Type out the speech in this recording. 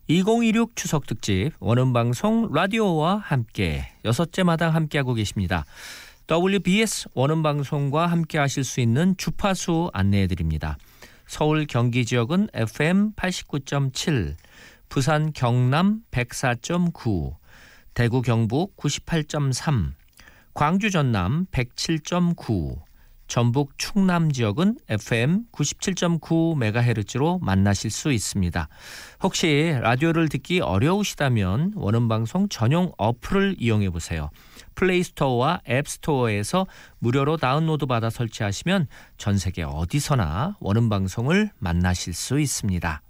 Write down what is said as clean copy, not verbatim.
2016 추석 특집 원음방송 라디오와 함께 6째 마당 함께하고 계십니다. WBS 원음방송과 함께하실 수 있는 주파수 안내해드립니다. 서울 경기 지역은 FM 89.7, 부산 경남 104.9, 대구 경북 98.3, 광주 전남 107.9, 전북 충남 지역은 FM 97.9MHz로 만나실 수 있습니다. 혹시 라디오를 듣기 어려우시다면 원음방송 전용 어플을 이용해 보세요. 플레이스토어와 앱스토어에서 무료로 다운로드 받아 설치하시면 전 세계 어디서나 원음방송을 만나실 수 있습니다.